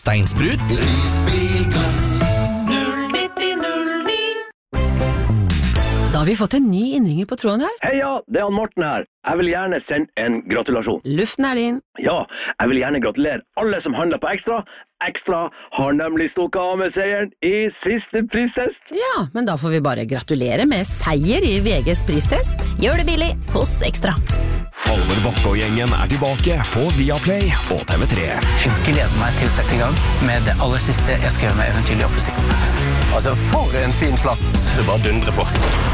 steinsprut. Prisbilgass. 09009. Da har vi fått en ny innringer på tråden her. Heia, det er Morten her. Jeg vil gjerne sende en gratulasjon. Luften er din. Ja, jeg vil gjerne gratulere alle som handler på Ekstra. Ekstra har nemlig stukket av med seieren i siste pristest. Ja, men da får vi bare gratulere med seier i VGs pristest. Gjør det billig hos Ekstra. Halvor Bakke og gjengen er tilbake på Viaplay og TV3. Jeg gleder meg til å sette i gang med det aller siste jeg skrev med Eventyrlig oppussing. Altså, for en fin plass. Du bare dundrer på.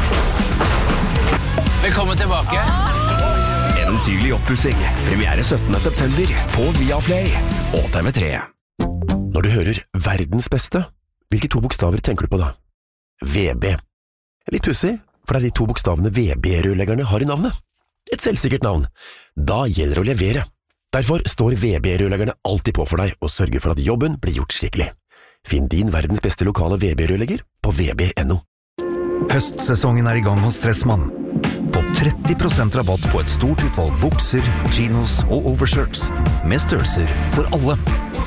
Velkommen tilbake. Eventyrlig oppussing. Premiere 17. september på Viaplay og TV3. Når du hører verdens beste, hvilke to bokstaver tenker du på da? VB. Litt pussig, for det er de to bokstavene VB-rørleggerne har i navnet. Et selvsikkert navn. Da gjelder det å levere. Derfor står VB-rørleggerne alltid på for deg og sørger for at jobben blir gjort skikkelig. Finn din verdens beste lokale VB-rørlegger på vb.no. Høstsesongen er i gang hos Stressmann. Få 30% rabatt på et stort utvalg bukser, chinos og overshirts, med størrelser for alle.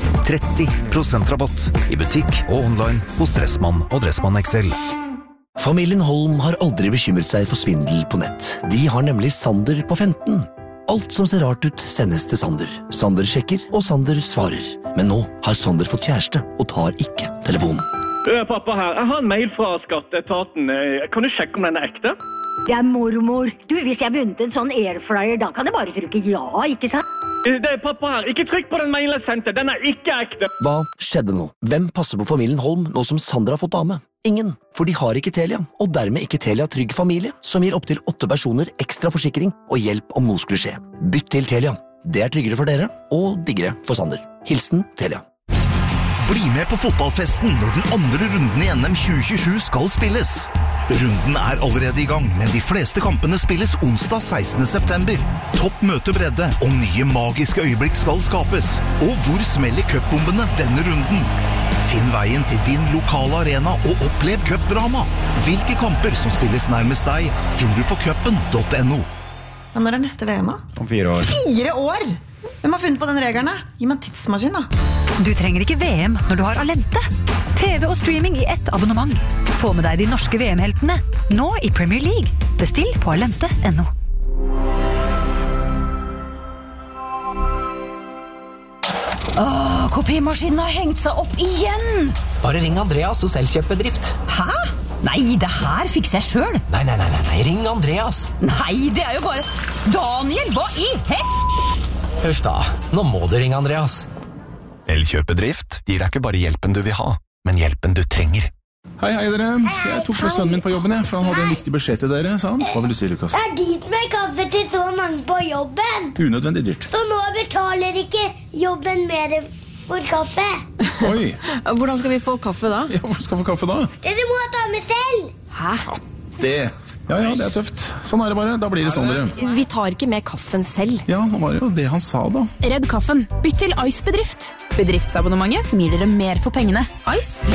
30% rabatt i butikk og online hos Stressmann og Dressmann XL. Familien Holm har aldri bekymret seg for svindel på nett. De har nemlig Sander på 15. Alt som ser rart ut sendes til Sander. Sander sjekker, og Sander svarer. Men nå har Sander fått kjæreste og tar ikke telefonen. Pappa her, jeg har en mail fra Skatteetaten. Kan du sjekke om den er ekte? Det er mormor. Du, hvis jeg vunnet en sånn airfryer, da kan jeg bare trykke ja, ikke sant? Det er pappa her. Ikke trykk på den mailen jeg sendte. Den er ikke ekte. Hva skjedde nå? Hvem passer på familien Holm nå som Sander har fått dame? Ingen, for de har ikke Telia, og dermed ikke Telia Trygg Familie, som gir opp til 8 personer ekstra forsikring og hjelp om noe skulle skje. Bytt til Telia. Det er tryggere for dere, og diggere for Sander. Hilsen Telia. Bli med på fotballfesten når den andre runden i NM 2027 skal spilles. Runden er allerede i gang, men de fleste kampene spilles onsdag 16. september. Topp møtebredde og nye magiske øyeblikk skal skapes. Og hvor smeller cupbombene denne runden? Finn veien til din lokale arena og opplev cupdrama. Hvilke kamper som spilles nærmest deg, finner du på cupen.no. Ja, når er neste VM da? Om 4 år. 4 år? Hvem har funnet på den regelen da? Gi meg en tidsmaskin da. Du trenger ikke VM når du har Alente. TV og streaming i ett abonnement. Få med deg de norske VM-heltene, nå i Premier League. Bestill på alente.no. Kopimaskinen har hengt seg opp igjen. Bare ring Andreas hos Elkjøp-bedrift. Hæ? Nei, det her fikser jeg selv. Nei, ring Andreas. Nei, det er jo bare... Daniel, hva i hett? Huff da, nå må du ringe Andreas. Elkjøp-bedrift gir deg ikke bare hjelpen du vil ha, men hjelpen du trenger. Hei dere. Jeg tok med sønnen min på jobben, for han hadde en viktig beskjed til dere, sa han. Hva vil du si, Lukas? Det er dyrt med kaffe til så mange på jobben. Unødvendig dyrt. Så nå betaler ikke jobben mer for kaffe. Oi. Hvordan skal vi få kaffe da? Ja, hvor skal vi få kaffe da? Dere må ta med selv. Hæ? Ja, det er tøft. Sånn er det bare. Da blir det sånn, dere. Vi tar ikke med kaffen selv. Ja, det var jo det han sa da. Redd kaffen. Bytt til Ice Bedrift. Bedriftsabonnementet som gir dere mer for pengene. Ice.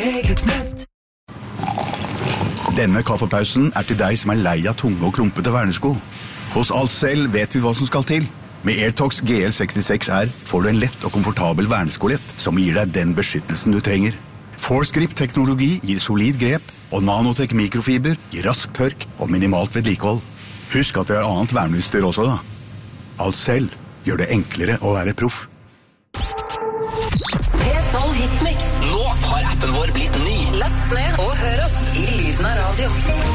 Denne kaffepausen er til deg som er lei av tunge og klumpete vernesko. Hos Alcel vet vi hva som skal til. Med Airtox GL66R får du en lett og komfortabel verneskolett som gir deg den beskyttelsen du trenger. Force-grip-teknologi gir solid grep, og Nanotech mikrofiber gir rask tørk og minimalt vedlikehold. Husk at vi har annet verneutstyr også da. Alcel gjør det enklere å være proff. P12 Hitmix. Nå har appen vår blitt ny. Last ned og hør oss i lyden av radio.